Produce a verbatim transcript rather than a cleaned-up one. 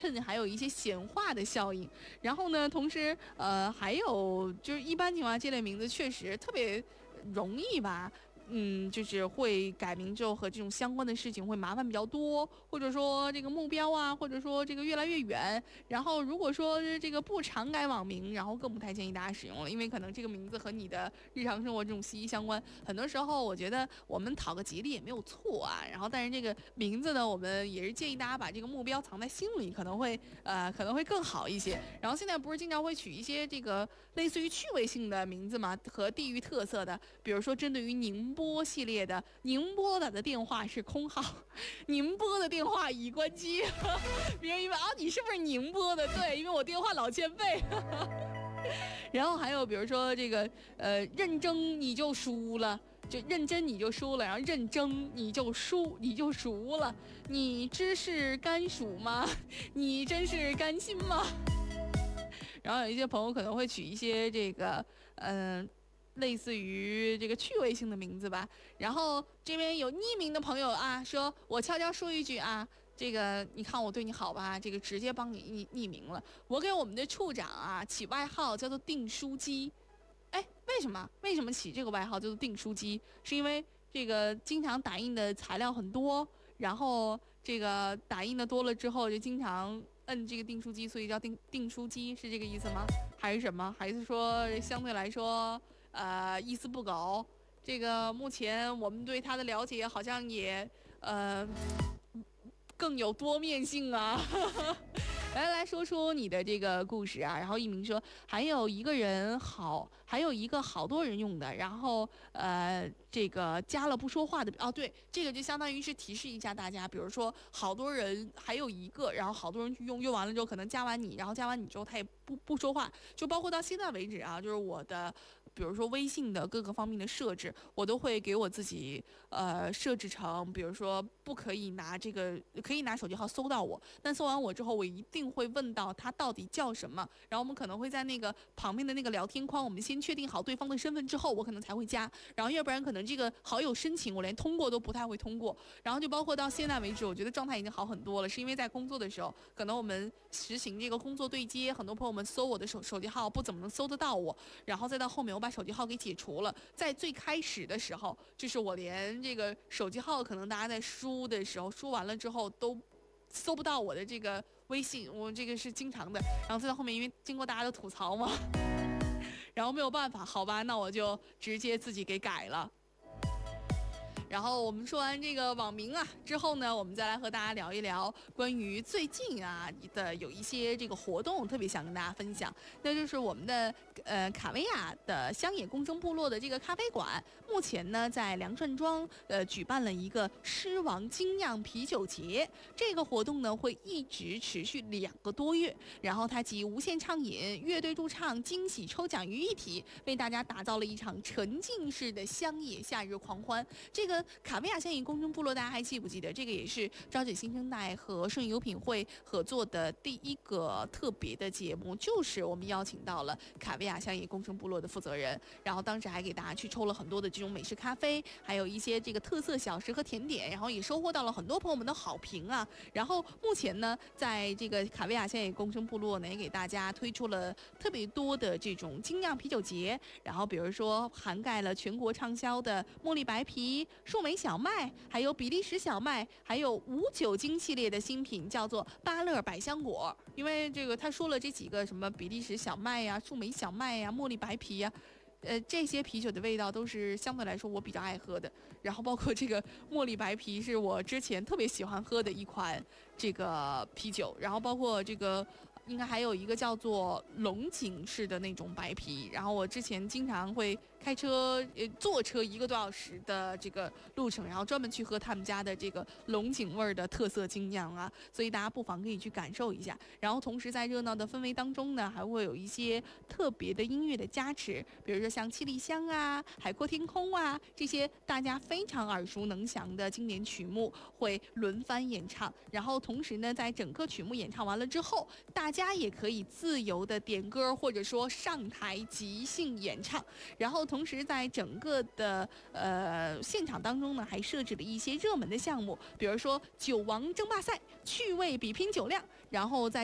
还有一些显化的效应。然后呢，同时呃还有就是一般情况下这类名字确实特别容易吧。嗯，就是会改名之后和这种相关的事情会麻烦比较多，或者说这个目标啊，或者说这个越来越远。然后如果说这个不常改网名，然后更不太建议大家使用了，因为可能这个名字和你的日常生活这种息息相关。很多时候我觉得我们讨个吉利也没有错啊。然后但是这个名字呢，我们也是建议大家把这个目标藏在心里，可能会呃可能会更好一些。然后现在不是经常会取一些这个类似于趣味性的名字吗？和地域特色的，比如说针对于宁波波系列的，宁波打的电话是空号，宁波的电话已关机。别人以为啊，你是不是宁波的？对，因为我电话老欠费。然后还有比如说这个呃，认真你就输了，就认真你就输了，然后认真你就输你就输了。你知是甘薯吗？你真是甘心吗？然后有一些朋友可能会取一些这个嗯。呃类似于这个趣味性的名字吧。然后这边有匿名的朋友啊，说我悄悄说一句啊，这个你看我对你好吧，这个直接帮你匿匿名了。我给我们的处长啊起外号叫做订书机。哎，为什么为什么起这个外号叫做订书机？是因为这个经常打印的材料很多，然后这个打印的多了之后就经常摁这个订书机，所以叫订订书机，是这个意思吗？还是什么？还是说相对来说呃意思不苟？这个目前我们对他的了解好像也呃更有多面性啊。来来说说你的这个故事啊。然后一鸣说还有一个人好，还有一个好多人用的，然后呃这个加了不说话的。哦对，这个就相当于是提示一下大家，比如说好多人还有一个，然后好多人去用，用完了之后可能加完你，然后加完你之后他也不不说话。就包括到现在为止啊，就是我的比如说微信的各个方面的设置，我都会给我自己呃设置成，比如说不可以拿这个，可以拿手机号搜到我，但搜完我之后我一定会问到他到底叫什么。然后我们可能会在那个旁边的那个聊天框，我们先确定好对方的身份之后，我可能才会加。然后要不然可能这个好友申请我连通过都不太会通过。然后就包括到现在为止，我觉得状态已经好很多了，是因为在工作的时候，可能我们实行这个工作对接，很多朋友们搜我的手手机号不怎么能搜得到我，然后再到后面我把手机号给解除了。在最开始的时候，就是我连这个手机号可能大家在输的时候，输完了之后都搜不到我的这个微信，我这个是经常的。然后再到后面，因为经过大家的吐槽嘛，然后没有办法，好吧，那我就直接自己给改了。然后我们说完这个网名啊之后呢，我们再来和大家聊一聊关于最近啊的有一些这个活动，特别想跟大家分享。那就是我们的呃卡维亚的乡野共生部落的这个咖啡馆，目前呢在梁转庄呃举办了一个狮王精酿啤酒节。这个活动呢会一直持续两个多月，然后它集无限畅饮、乐队驻唱、惊喜抽奖于一体，为大家打造了一场沉浸式的乡野夏日狂欢。这个卡维亚乡野共生部落，大家还记不记得？这个也是招姐新生代和顺油品会合作的第一个特别的节目，就是我们邀请到了卡维亚乡野共生部落的负责人，然后当时还给大家去抽了很多的这种美式咖啡，还有一些这个特色小食和甜点，然后也收获到了很多朋友们的好评啊。然后目前呢，在这个卡维亚乡野共生部落呢，也给大家推出了特别多的这种精酿啤酒节，然后比如说涵盖了全国畅销的茉莉白啤、树莓小麦，还有比利时小麦，还有无酒精系列的新品，叫做巴乐百香果。因为这个他说了这几个什么比利时小麦呀、树莓小麦呀、茉莉白啤呀，呃，这些啤酒的味道都是相对来说我比较爱喝的。然后包括这个茉莉白啤是我之前特别喜欢喝的一款这个啤酒，然后包括这个应该还有一个叫做龙井式的那种白啤。然后我之前经常会开车呃坐车一个多小时的这个路程，然后专门去喝他们家的这个龙井味的特色精酿啊，所以大家不妨可以去感受一下。然后同时在热闹的氛围当中呢，还会有一些特别的音乐的加持，比如说像七里香啊、海阔天空啊，这些大家非常耳熟能详的经典曲目会轮番演唱。然后同时呢，在整个曲目演唱完了之后，大家也可以自由的点歌，或者说上台即兴演唱。然后同时在整个的呃现场当中呢，还设置了一些热门的项目，比如说酒王争霸赛、趣味比拼酒量，然后在